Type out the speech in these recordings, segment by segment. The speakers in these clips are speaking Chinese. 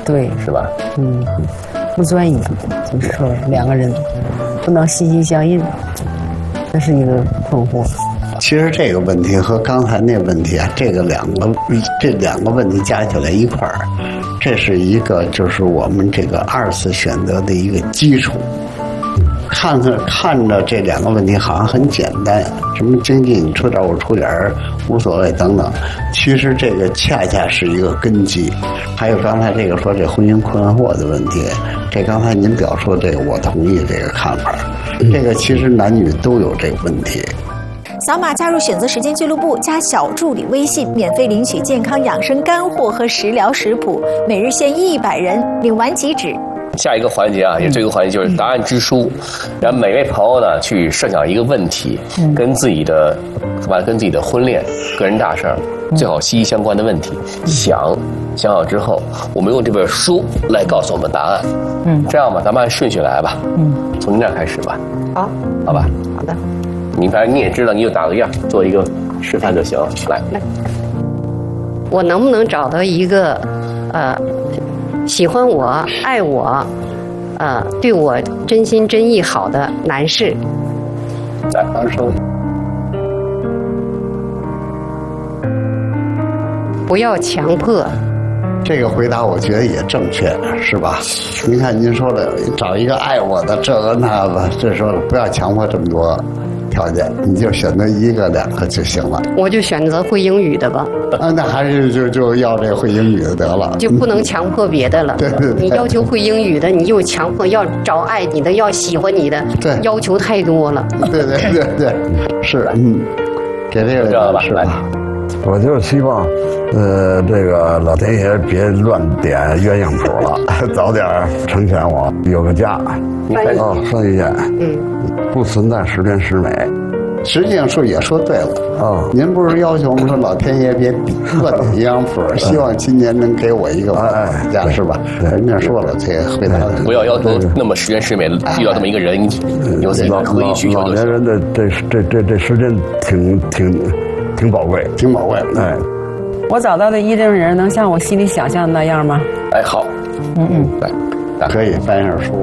对， 是吧？ 不专一，就是说两个人不能心心相印，这是一个困惑。 其实这个问题和刚才那问题啊，这两个问题加起来一块儿，这是一个就是我们这个二次选择的一个基础。看着这两个问题好像很简单，什么经济你出点我出点无所谓等等，其实这个恰恰是一个根基。还有刚才这个说这婚姻困惑的问题，这刚才您表述这个我同意这个看法，这个其实男女都有这个问题。 扫码加入选择时间俱乐部，加小助理微信，免费领取健康养生干货和食疗食谱，每日限100人，领完即止。 下一个环节啊，也这个环节就是答案之书，让每位朋友呢去设想一个问题，跟自己的婚恋、个人大事儿最好息息相关的问题，想好之后，我们用这本书来告诉我们答案。这样吧，咱们按顺序来吧。从您这儿开始吧。好吧。 好的。 你反正你也知道，你就打个样，做一个示范就行了。来， 我能不能找到一个喜欢我、爱我，对我真心真意好的男士？ 来，放手。 不要强迫。 这个回答我觉得也正确，是吧？您看您说的，找一个爱我的这个那个，这说了不要强迫这么多条件，你就选择1个2个就行了。 我就选择会英语的吧。 那还是就要这会英语的得了， 就不能强迫别的了。 对， 你要求会英语的，你又强迫要找爱你的，要喜欢你的， 对， 要求太多了。 对，是，给这个知道吧？ 是吧？ 我就是希望，这个老天爷别乱点鸳鸯谱了，早点成全我，有个家。翻译见，不存在十全十美。 实际上也说对了您不是要求我们说老天爷别乱点鸳鸯谱，希望今年能给我一个家，是吧？人家说了，这个回答不要要求那么十全十美，遇到这么一个人，有自己的核心需求。 老年人的这时间挺宝贵， 挺宝贵。 我找到的一定人能像我心里想象的那样吗？ 好， 来，可以翻一下书。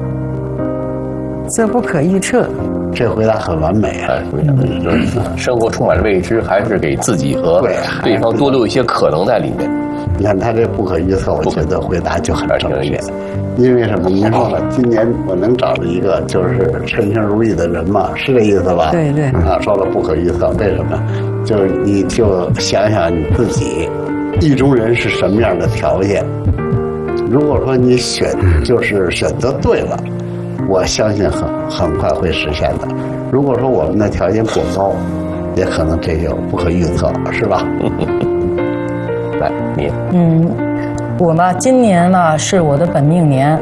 这不可预测， 这回答很完美啊！ 生活充满了未知，还是给自己和对方多留一些可能在里面。 你看他这不可预测，我觉得回答就很正确。因为什么？您说了，今年我能找着一个就是称心如意的人嘛，是这意思吧？ 对。 说了不可预测，为什么？就是你就想想你自己，意中人是什么样的条件？如果说你就是选择对了，我相信很快会实现的。如果说我们的条件过高，也可能这就不可预测，是吧？ 来，你。 我呢，今年呢是我的本命年，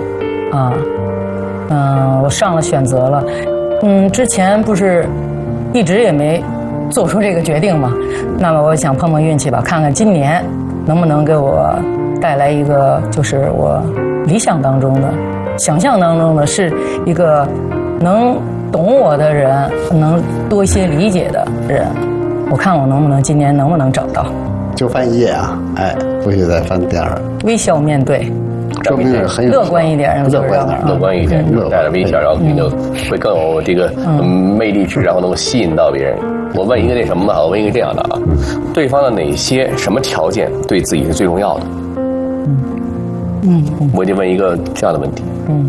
我上了选择了，之前不是一直也没做出这个决定嘛，那么我想碰碰运气吧，看看今年能不能给我带来一个就是我理想当中的、想象当中的是一个能懂我的人，能多一些理解的人，我看我能不能今年能不能找到。 就翻一页啊，不许再翻第二。 微笑面对， 说明是很乐观一点， 乐观一点，带着微笑，然后你就会更有这个魅力值，然后能够吸引到别人。我问一个那什么吧，我问一个这样的啊，对方的哪些什么条件对自己是最重要的？我就问一个这样的问题。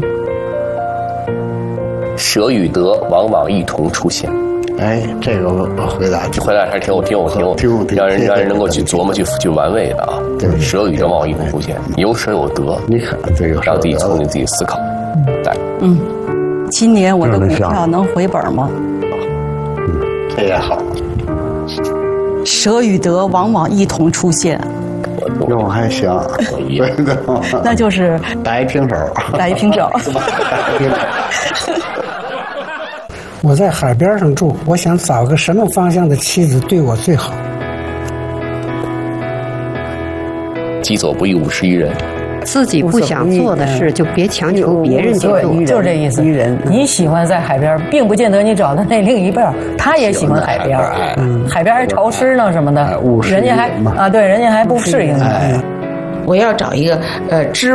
舍与得往往一同出现。 这个回答还是挺让人能够去琢磨去玩味的啊。对，舍与得往往一同出现，有舍有得， 你看这个让自己促进自己思考。来， 今年我的股票能回本吗？ 这也好。 舍与得往往一同出现。 我还行， 那就是打一平手。 我在海边上住，我想找个什么方向的妻子对我最好？ 己所不欲，勿施于人。 自己不想做的事，就别强求别人去做。 就是这意思。你喜欢在海边，并不见得你找的那另一半他也喜欢海边。海边还潮湿呢什么的，人家还人家还不适应。 我要找一个知